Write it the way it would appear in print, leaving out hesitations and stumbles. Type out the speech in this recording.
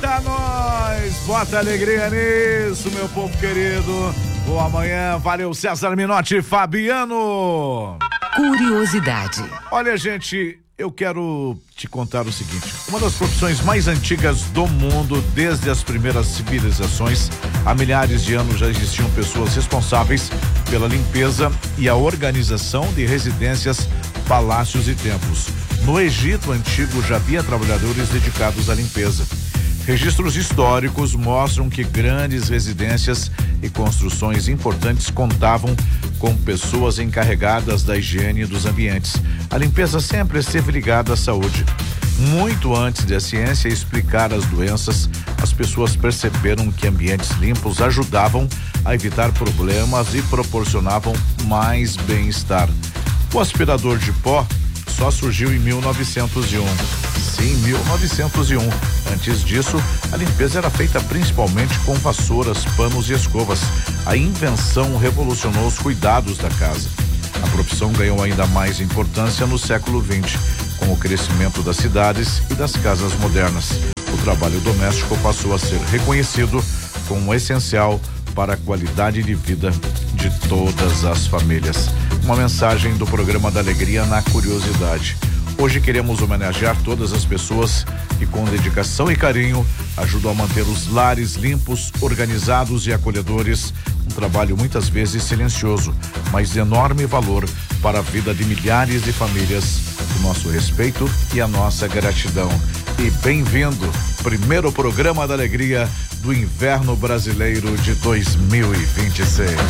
Eita, nós! Bota alegria nisso, meu povo querido. Boa manhã, valeu César Minotti e Fabiano. Curiosidade. Olha, gente, eu quero te contar o seguinte: uma das profissões mais antigas do mundo, desde as primeiras civilizações, há milhares de anos já existiam pessoas responsáveis pela limpeza e a organização de residências, palácios e templos. No Egito Antigo já havia trabalhadores dedicados à limpeza. Registros históricos mostram que grandes residências e construções importantes contavam com pessoas encarregadas da higiene dos ambientes. A limpeza sempre esteve ligada à saúde. Muito antes de a ciência explicar as doenças, as pessoas perceberam que ambientes limpos ajudavam a evitar problemas e proporcionavam mais bem-estar. O aspirador de pó só surgiu em 1901. Sim, 1901. Antes disso, a limpeza era feita principalmente com vassouras, panos e escovas. A invenção revolucionou os cuidados da casa. A profissão ganhou ainda mais importância no século XX, com o crescimento das cidades e das casas modernas. O trabalho doméstico passou a ser reconhecido como essencial para a qualidade de vida de todas as famílias. Uma mensagem do programa da Alegria na Curiosidade. Hoje queremos homenagear todas as pessoas que com dedicação e carinho ajudam a manter os lares limpos, organizados e acolhedores. Um trabalho muitas vezes silencioso, mas de enorme valor para a vida de milhares de famílias. O nosso respeito e a nossa gratidão. E bem-vindo, primeiro programa da Alegria do inverno brasileiro de 2026.